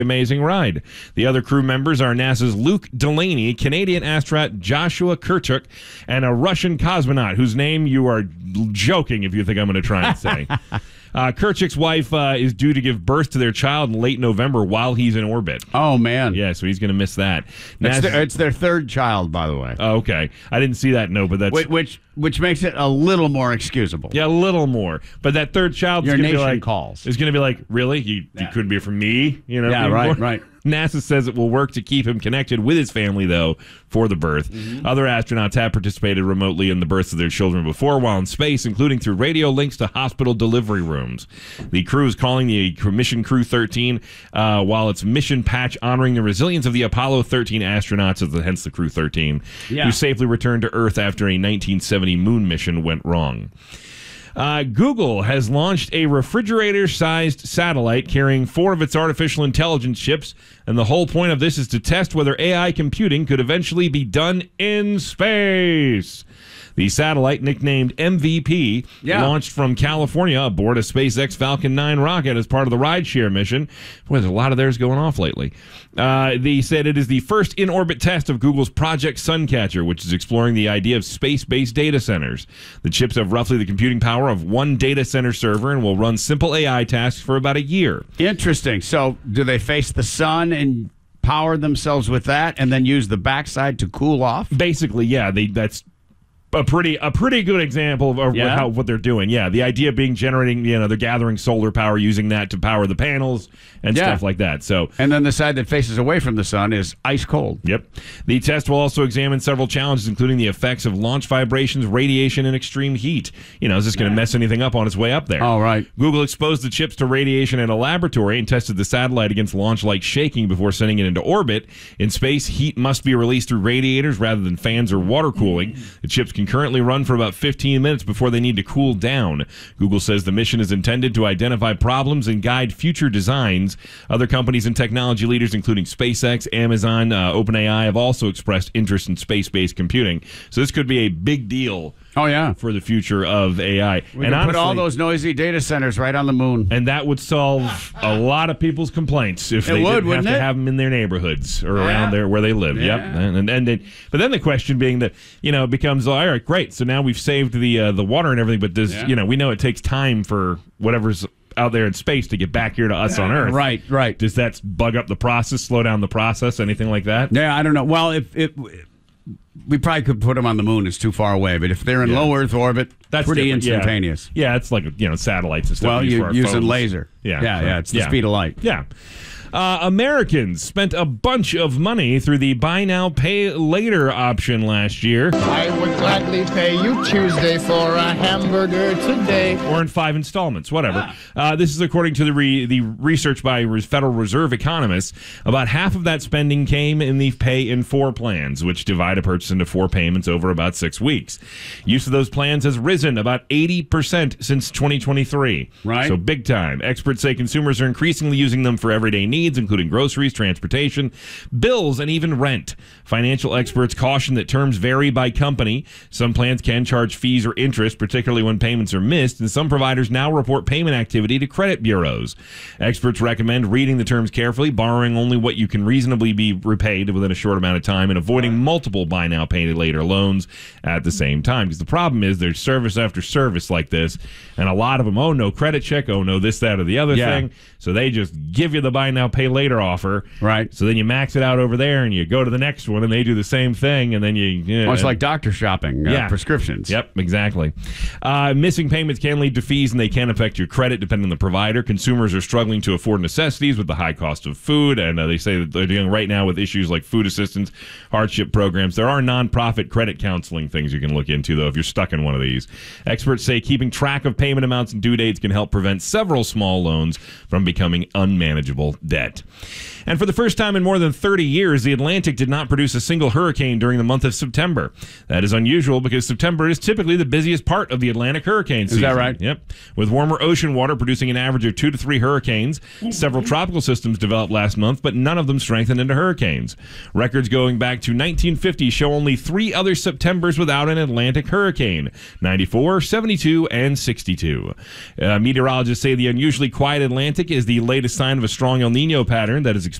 amazing ride. The other crew members are NASA's Luke Delaney, Canadian astronaut Joshua Kurchuk, and a Russian cosmonaut whose name you are joking if you think I'm going to try and say. Kurchuk's wife is due to give birth to their child in late November while he's in orbit. Oh, man. Yeah, so he's going to miss that. It's their third child, by the way. Oh, okay. I didn't see that note, but that's... Which makes it a little more excusable. Yeah, a little more. But that third child is Your going to be nation like... calls. Is going to be like, really? You couldn't be from me? You know? Yeah, right. NASA says it will work to keep him connected with his family, though, for the birth. Mm-hmm. Other astronauts have participated remotely in the births of their children before while in space, including through radio links to hospital delivery rooms. The crew is calling the mission Crew 13, while its mission patch honoring the resilience of the Apollo 13 astronauts, hence the Crew 13, who safely returned to Earth after a 1970 moon mission went wrong. Google has launched a refrigerator-sized satellite carrying 4 of its artificial intelligence chips, and the whole point of this is to test whether AI computing could eventually be done in space. The satellite, nicknamed MVP, launched from California aboard a SpaceX Falcon 9 rocket as part of the rideshare mission. Boy, there's a lot of theirs going off lately. They said it is the first in-orbit test of Google's Project Suncatcher, which is exploring the idea of space-based data centers. The chips have roughly the computing power of one data center server and will run simple AI tasks for about a year. Interesting. So do they face the sun and power themselves with that and then use the backside to cool off? Basically, yeah. That's a pretty good example of what they're doing. Yeah, the idea being generating, they're gathering solar power, using that to power the panels and stuff like that. So, and then the side that faces away from the sun is ice cold. Yep. The test will also examine several challenges, including the effects of launch vibrations, radiation, and extreme heat. Is this going to mess anything up on its way up there? Oh, right. Google exposed the chips to radiation in a laboratory and tested the satellite against launch-like shaking before sending it into orbit. In space, heat must be released through radiators rather than fans or water cooling. The chips can currently run for about 15 minutes before they need to cool down. Google says the mission is intended to identify problems and guide future designs. Other companies and technology leaders, including SpaceX, Amazon, OpenAI, have also expressed interest in space-based computing. So this could be a big deal. Oh, yeah. For the future of AI. We can put all those noisy data centers right on the moon. And that would solve a lot of people's complaints if they didn't have to have them in their neighborhoods or around there where they live. Yeah. Yep. But then the question being that, it becomes, all right, great. So now we've saved the water and everything, but we know it takes time for whatever's out there in space to get back here to us on Earth. Right. Does that bug up the process, slow down the process, anything like that? Yeah, I don't know. Well, if we probably could put them on the moon. It's too far away. But if they're in low Earth orbit, that's pretty instantaneous. Yeah, it's like satellites and stuff. Well, you're using phones. laser. Yeah. It's the speed of light. Yeah. Americans spent a bunch of money through the Buy Now, Pay Later option last year. I would gladly pay you Tuesday for a hamburger today. Or in 5 installments, whatever. This is according to the research by Federal Reserve economists. About half of that spending came in the Pay in 4 plans, which divide a purchase into 4 payments over about 6 weeks. Use of those plans has risen about 80% since 2023. Right. So big time. Experts say consumers are increasingly using them for everyday needs, including groceries, transportation, bills, and even rent. Financial experts caution that terms vary by company. Some plans can charge fees or interest, particularly when payments are missed, and some providers now report payment activity to credit bureaus. Experts recommend reading the terms carefully, borrowing only what you can reasonably be repaid within a short amount of time, and avoiding multiple Buy Now, Pay Later loans at the same time. Because the problem is there's service after service like this, and a lot of them, no credit check, no this, that, or the other thing. So they just give you the Buy Now, Pay Later offer. Right. So then you max it out over there and you go to the next one and they do the same thing, and then it's like doctor shopping, prescriptions. Yep, exactly. Missing payments can lead to fees and they can affect your credit depending on the provider. Consumers are struggling to afford necessities with the high cost of food, and they say that they're dealing right now with issues like food assistance, hardship programs. There are nonprofit credit counseling things you can look into, though, if you're stuck in one of these. Experts say keeping track of payment amounts and due dates can help prevent several small loans from becoming unmanageable debt. And for the first time in more than 30 years, the Atlantic did not produce a single hurricane during the month of September. That is unusual because September is typically the busiest part of the Atlantic hurricane season. Is that right? Yep. With warmer ocean water producing an average of 2 to 3 hurricanes. Several tropical systems developed last month, but none of them strengthened into hurricanes. Records going back to 1950 show only 3 other Septembers without an Atlantic hurricane: 94, 72, and 62. Meteorologists say the unusually quiet Atlantic is the latest sign of a strong El Niño Nino pattern that is